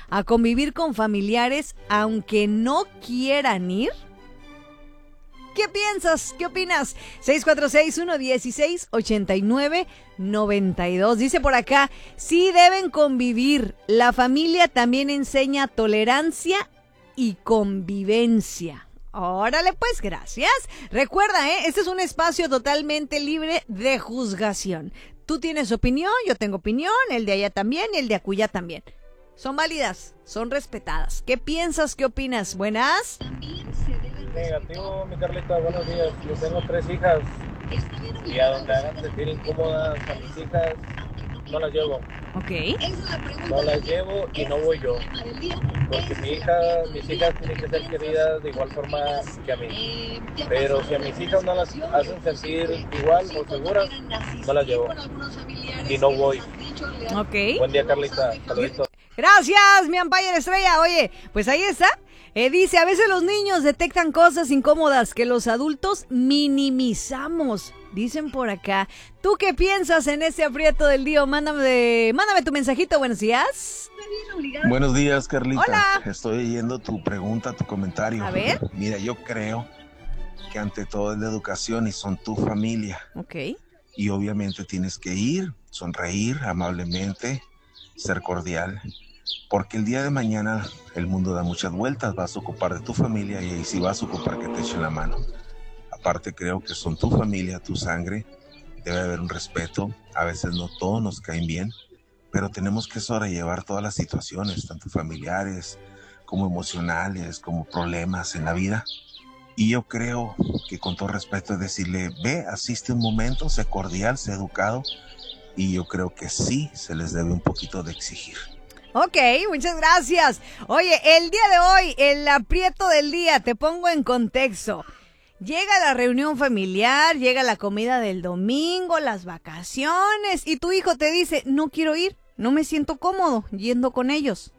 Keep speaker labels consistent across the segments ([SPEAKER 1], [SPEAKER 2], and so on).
[SPEAKER 1] a convivir con familiares aunque no quieran ir? ¿Qué piensas? ¿Qué opinas? 646-116-8992. Dice por acá, sí deben convivir. La familia también enseña tolerancia y convivencia. Órale, pues, gracias. Recuerda, este es un espacio totalmente libre de juzgación. Tú tienes opinión, yo tengo opinión, el de allá también y el de acullá también. Son válidas, son respetadas. ¿Qué piensas? ¿Qué opinas? ¿Buenas?
[SPEAKER 2] Negativo, mi Carlita, buenos días. Yo tengo 3 hijas y a donde hagan sentir incómodas a mis hijas, no las llevo.
[SPEAKER 1] Ok.
[SPEAKER 2] No las llevo y no voy yo. Porque mis hijas tienen que ser queridas de igual forma que a mí. Pero si a mis hijas no las hacen sentir igual o seguras, no las llevo. Y no voy.
[SPEAKER 1] Ok.
[SPEAKER 2] Buen día, Carlita. Saluditos.
[SPEAKER 1] Gracias, mi Empire Estrella. Oye, pues ahí está. Dice, a veces los niños detectan cosas incómodas que los adultos minimizamos. Dicen por acá. ¿Tú qué piensas en ese aprieto del día? Mándame tu mensajito. Buenos días.
[SPEAKER 3] Buenos días, Carlita.
[SPEAKER 1] Hola.
[SPEAKER 3] Estoy leyendo tu pregunta, tu comentario.
[SPEAKER 1] A ver.
[SPEAKER 3] Mira, yo creo que ante todo es la educación y son tu familia.
[SPEAKER 1] Ok.
[SPEAKER 3] Y obviamente tienes que ir, sonreír amablemente, ser cordial. Porque el día de mañana el mundo da muchas vueltas, vas a ocupar de tu familia y ahí sí vas a ocupar que te echen la mano. Aparte creo que son tu familia, tu sangre, debe haber un respeto, a veces no todos nos caen bien, pero tenemos que sobrellevar todas las situaciones, tanto familiares como emocionales, como problemas en la vida. Y yo creo que con todo respeto es decirle, ve, asiste un momento, sé cordial, sé educado, y yo creo que sí se les debe un poquito de exigir.
[SPEAKER 1] Ok, muchas gracias. Oye, el día de hoy, el aprieto del día, te pongo en contexto. Llega la reunión familiar, llega la comida del domingo, las vacaciones, y tu hijo te dice, no quiero ir, no me siento cómodo yendo con ellos.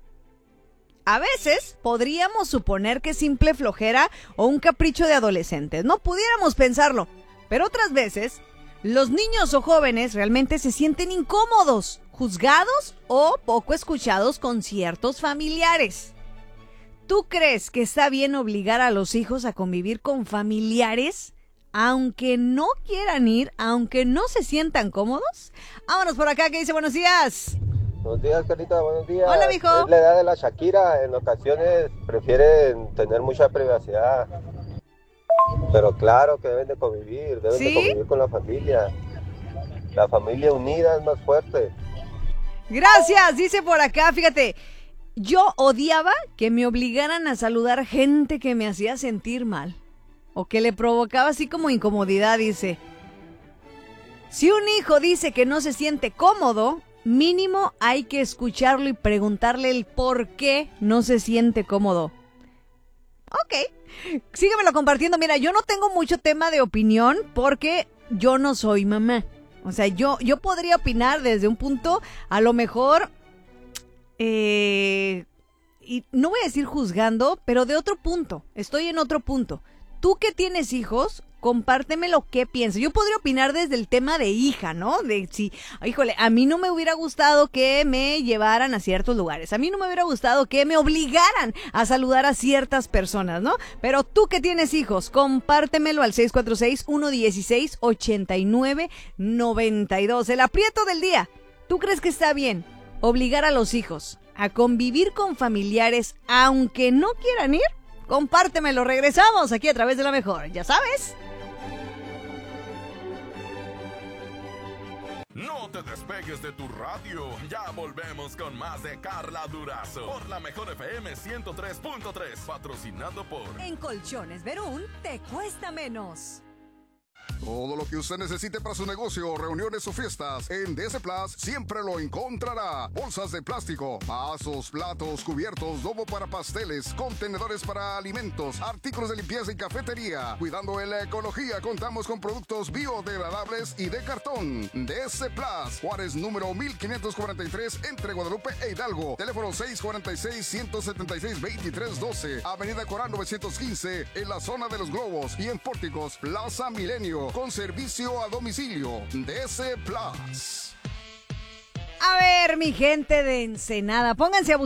[SPEAKER 1] A veces podríamos suponer que es simple flojera o un capricho de adolescentes, no pudiéramos pensarlo, pero otras veces los niños o jóvenes realmente se sienten incómodos, juzgados o poco escuchados con ciertos familiares. ¿Tú crees que está bien obligar a los hijos a convivir con familiares, aunque no quieran ir, aunque no se sientan cómodos? Vámonos por acá, que dice buenos días.
[SPEAKER 4] Buenos días, Carlita, buenos días.
[SPEAKER 1] Hola, mijo.
[SPEAKER 4] Es la edad de la Shakira, en ocasiones prefieren tener mucha privacidad. Pero claro que deben de convivir con la familia. La familia unida es más fuerte.
[SPEAKER 1] Gracias, dice por acá, fíjate, yo odiaba que me obligaran a saludar gente que me hacía sentir mal o que le provocaba así como incomodidad, dice. Si un hijo dice que no se siente cómodo, mínimo hay que escucharlo y preguntarle el por qué no se siente cómodo. Ok, síguemelo compartiendo. Mira, yo no tengo mucho tema de opinión porque yo no soy mamá. O sea, yo podría opinar desde un punto, a lo mejor, y no voy a decir juzgando, pero de otro punto. Estoy en otro punto. Tú que tienes hijos, compárteme lo que piensas. Yo podría opinar desde el tema de hija, ¿no? De si, híjole, a mí no me hubiera gustado que me llevaran a ciertos lugares. A mí no me hubiera gustado que me obligaran a saludar a ciertas personas, ¿no? Pero tú que tienes hijos, compártemelo al 646-116-8992. El aprieto del día. ¿Tú crees que está bien obligar a los hijos a convivir con familiares aunque no quieran ir? Compártemelo, regresamos aquí a través de La Mejor, ya sabes.
[SPEAKER 5] No te despegues de tu radio, ya volvemos con más de Carla Durazo por La Mejor FM 103.3, patrocinado por
[SPEAKER 1] En Colchones Verún te cuesta menos.
[SPEAKER 6] Todo lo que usted necesite para su negocio, reuniones o fiestas, en DS Plus siempre lo encontrará. Bolsas de plástico, vasos, platos, cubiertos, domo para pasteles, contenedores para alimentos, artículos de limpieza y cafetería. Cuidando en la ecología, contamos con productos biodegradables y de cartón. DS Plus, Juárez número 1543, entre Guadalupe e Hidalgo. Teléfono 646-176-2312. Avenida Corán 915, en la zona de los Globos. Y en Pórticos, Plaza Milenio, con servicio a domicilio. DS Plus.
[SPEAKER 1] A ver, mi gente de Ensenada, pónganse a